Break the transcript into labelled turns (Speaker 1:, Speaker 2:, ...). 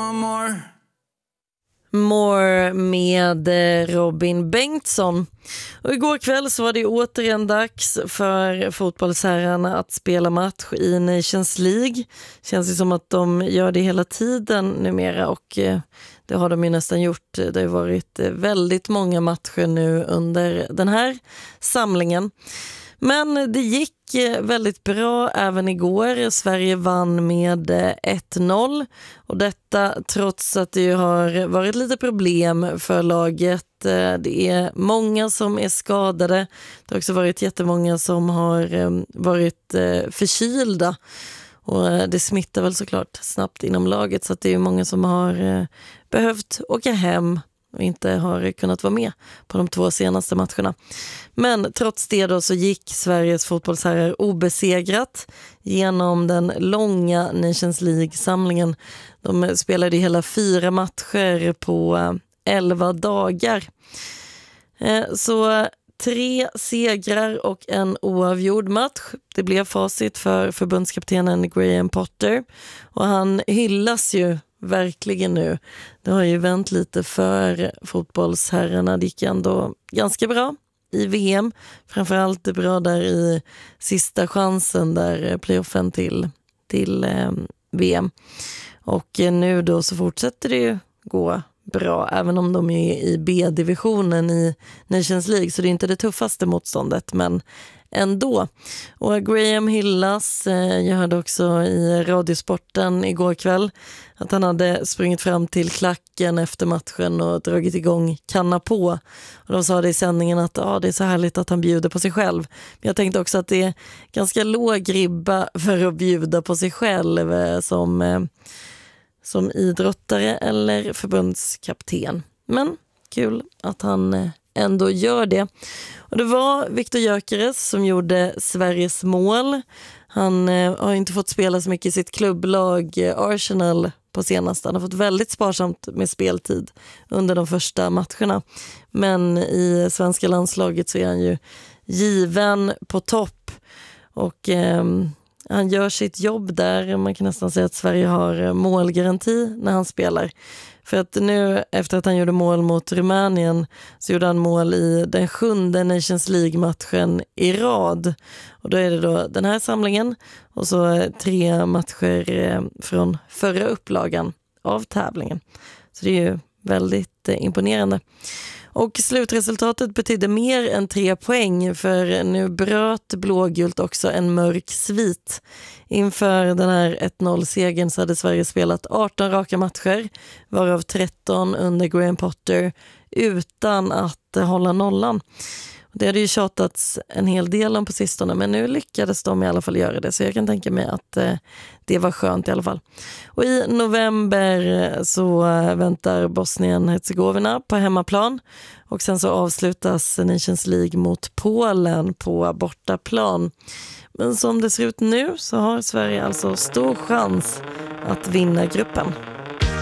Speaker 1: More med Robin Bengtsson. Och igår kväll så var det återigen dags för fotbollsherrarna att spela match i Nations League. Känns ju som att de gör det hela tiden numera, och det har de ju nästan gjort. Det har varit väldigt många matcher nu under den här samlingen. Men det gick väldigt bra även igår. Sverige vann med 1-0, och detta trots att det har varit lite problem för laget. Det är många som är skadade. Det har också varit jättemånga som har varit förkylda, och det smittar väl såklart snabbt inom laget, så att det är många som har behövt åka hem och inte har kunnat vara med på de 2 senaste matcherna. Men trots det då så gick Sveriges fotbollsherrar obesegrat genom den långa Nations League-samlingen. De spelade hela 4 matcher på 11 dagar. Så 3 segrar och en oavgjord match. Det blev facit för förbundskaptenen Graham Potter, och han hyllas ju verkligen nu. Det har ju vänt lite för fotbollsherrarna. Det gick ändå ganska bra i VM. Framförallt det bra där i sista chansen, där playoffen till VM. Och nu då så fortsätter det ju gå bra, även om de är i B-divisionen i Nations League, så det är inte det tuffaste motståndet, men ändå. Och Graham hyllas. Jag hörde också i Radiosporten igår kväll att han hade sprungit fram till klacken efter matchen och dragit igång kanna på. Och de sa det i sändningen att det är så härligt att han bjuder på sig själv. Men jag tänkte också att det är ganska låg ribba för att bjuda på sig själv som idrottare eller förbundskapten. Men kul att han ändå gör det. Och det var Viktor Gyökeres som gjorde Sveriges mål. Han har inte fått spela så mycket i sitt klubblag Arsenal på senaste. Han har fått väldigt sparsamt med speltid under de första matcherna. Men i svenska landslaget så är han ju given på topp. Och han gör sitt jobb där. Man kan nästan säga att Sverige har målgaranti när han spelar. För att nu, efter att han gjorde mål mot Rumänien, så gjorde han mål i den 7:e Nations League-matchen i rad. Och då är det då den här samlingen och så 3 matcher från förra upplagan av tävlingen. Så det är ju väldigt imponerande. Och slutresultatet betydde mer än 3 poäng, för nu bröt blågult också en mörk svit. Inför den här 1-0-segern så hade Sverige spelat 18 raka matcher, varav 13 under Graham Potter, utan att hålla nollan. Det hade ju tjatats en hel del om på sistone, men nu lyckades de i alla fall göra det, så jag kan tänka mig att det var skönt i alla fall. Och i november så väntar Bosnien-Herzegovina på hemmaplan, och sen så avslutas Nations League mot Polen på bortaplan. Men som det ser ut nu så har Sverige alltså stor chans att vinna gruppen.